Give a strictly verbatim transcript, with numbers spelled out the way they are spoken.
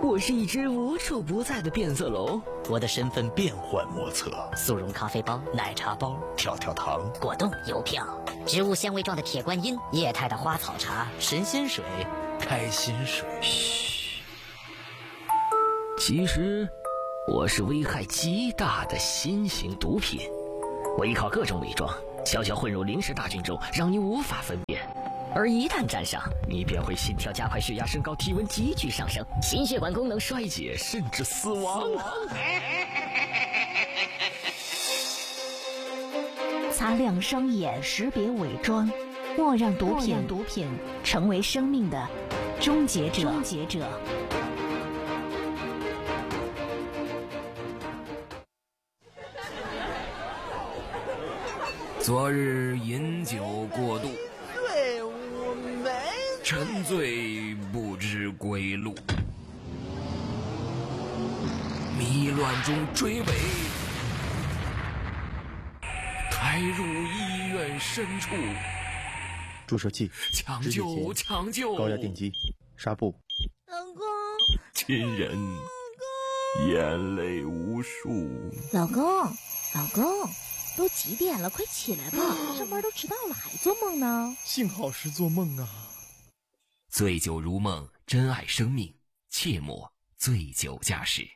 我是一只无处不在的变色龙， 我的身份变幻莫测。 速溶咖啡包、奶茶包、 跳跳糖、 果冻、邮票、植物纤维状的铁观音、液态的花草茶、神仙水、 开心水。 嘘，其实我是危害极大的新型毒品，我依靠各种伪装，悄悄混入零食大军中，让你无法分辨。而一旦沾上，你便会心跳加快、血压升高、体温急剧上升、心血管功能衰竭，甚至死亡。 擦亮双眼，识别伪装，莫让毒品毒品成为生命的终结者。终结者。 昨日饮酒过度， 对我没沉醉不知归路，迷乱中追尾，开入医院深处。 注射器、 抢救！抢救！ 高压电击、纱布。 老公， 亲人，眼泪无数。 老公，老公。都几点了，快起来吧！上班都迟到了，还做梦呢。 幸好是做梦啊！ 醉酒如梦，珍爱生命，切莫醉酒驾驶。